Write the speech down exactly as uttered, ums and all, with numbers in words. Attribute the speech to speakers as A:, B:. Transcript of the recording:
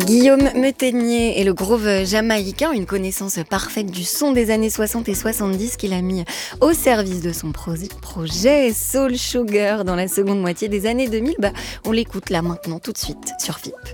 A: Guillaume Mettenier et le groove jamaïcain, une connaissance parfaite du son des années soixante et soixante-dix qu'il a mis au service de son pro- projet Soul Sugar dans la seconde moitié des années deux mille. Bah, on l'écoute là maintenant tout de suite sur F I P.